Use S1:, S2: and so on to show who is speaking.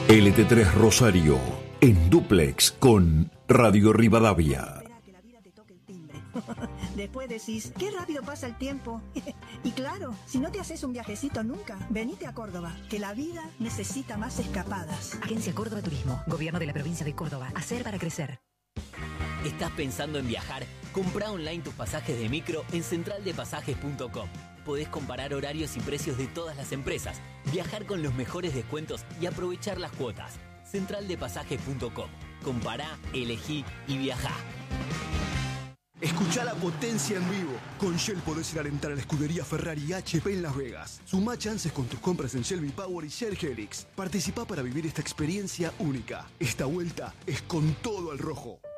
S1: LT3 Rosario, en dúplex con Radio Rivadavia.
S2: Después decís, qué rápido pasa el tiempo. Y claro, si no te haces un viajecito nunca, venite a Córdoba, que la vida necesita más escapadas.
S3: Agencia Córdoba Turismo, Gobierno de la Provincia de Córdoba. Hacer para crecer.
S4: ¿Estás pensando en viajar? Comprá online tus pasajes de micro en centraldepasajes.com. Podés comparar horarios y precios de todas las empresas, viajar con los mejores descuentos y aprovechar las cuotas. Centraldepasajes.com. Compará, elegí y viajá.
S5: Escuchá la potencia en vivo. Con Shell podés ir a alentar a la escudería Ferrari y HP en Las Vegas. Sumá chances con tus compras en Shell V-Power y Shell Helix. Participá para vivir esta experiencia única. Esta vuelta es con todo al rojo.